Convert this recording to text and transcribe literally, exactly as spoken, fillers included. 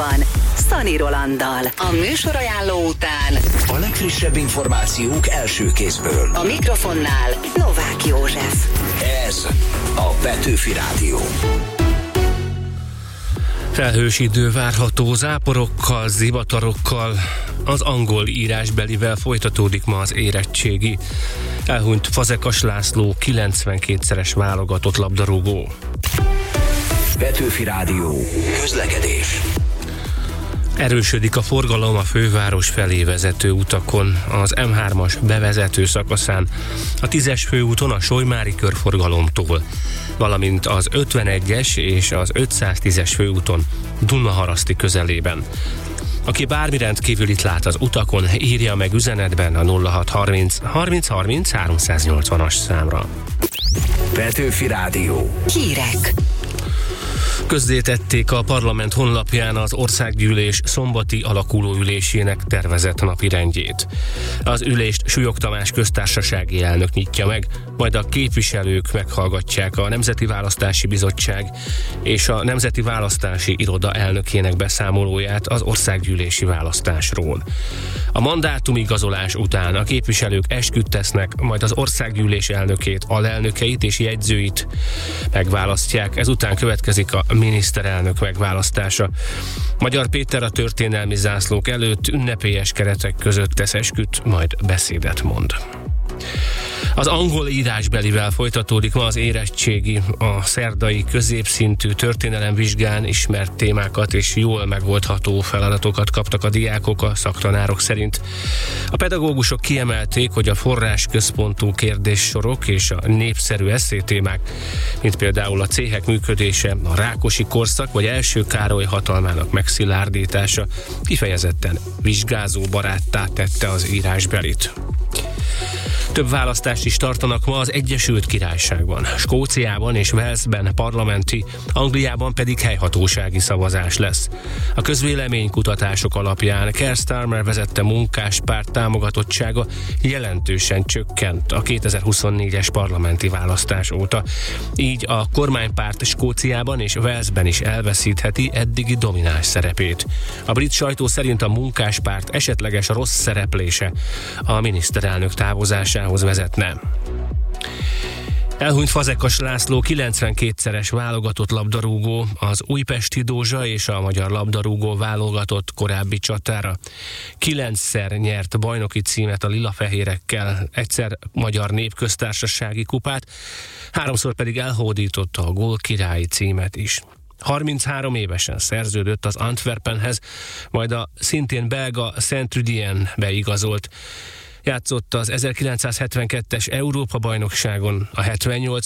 Szani Rolanddal. A műsorajánló után a legfrissebb információk első kézből. a mikrofonnál Novák József. Ez a Petőfi Rádió. Felhős idő várható, záporokkal, zivatarokkal, az angol írásbelivel folytatódik ma az érettségi. Elhunyt Fazekas László, kilencvenkétszeres válogatott labdarúgó. Petőfi Rádió. Közlekedés. Erősödik a forgalom a főváros felé vezető utakon, az em hármas bevezető szakaszán, a tízes főúton a Solymári körforgalomtól, valamint az ötvenegyes és az ötszáztízes főúton Dunaharaszti közelében. Aki bármi rendkívülit lát az utakon, írja meg üzenetben a nulla hat harminc harminc harminc háromszáznyolcvanas számra. Petőfi Rádió. Hírek. Közzétették a parlament honlapján az országgyűlés szombati alakulóülésének tervezett napirendjét. Az ülést Súlyog Tamás köztársasági elnök nyitja meg, majd a képviselők meghallgatják a Nemzeti Választási Bizottság és a Nemzeti Választási Iroda elnökének beszámolóját az országgyűlési választásról. A mandátumigazolás után a képviselők esküt tesznek, majd az országgyűlés elnökét, alelnökeit és jegyzőit megválasztják, ezután következik a miniszterelnök megválasztása. Magyar Péter a történelmi zászlók előtt ünnepélyes keretek között tesz esküt, majd beszédet mond. Az angol írásbelivel folytatódik ma az érettségi. A szerdai középszintű történelemvizsgán ismert témákat és jól megoldható feladatokat kaptak a diákok a szaktanárok szerint. A pedagógusok kiemelték, hogy a forrásközpontú kérdéssorok és a népszerű esszétémák, mint például a céhek működése, a Rákosi korszak vagy első Károly hatalmának megszilárdítása kifejezetten vizsgázó baráttá tette az írásbelit. Több választást is tartanak ma az Egyesült Királyságban, Skóciában és Walesben parlamenti, Angliában pedig helyhatósági szavazás lesz. A közvéleménykutatások alapján Keir Starmer vezette munkáspárt támogatottsága jelentősen csökkent a kétezer-huszonnégyes parlamenti választás óta. Így a kormánypárt Skóciában és Walesben is elveszítheti eddigi domináns szerepét. A brit sajtó szerint a munkáspárt esetleges rossz szereplése a miniszterelnök távozásához vezetne. Elhunyt Fazekas László, kilencvenkétszeres válogatott labdarúgó, az újpesti Dózsa és a magyar labdarúgó válogatott korábbi csatára. Kilencszer nyert bajnoki címet a lilafehérekkel, egyszer magyar népköztársasági kupát, háromszor pedig elhódította a gólkirályi címet is. harminchárom évesen szerződött az Antwerpenhez, majd a szintén belga Saint-Trudienne-be igazolt. Játszott az ezerkilencszázhetvenkettes Európa-bajnokságon, a hetvennyolc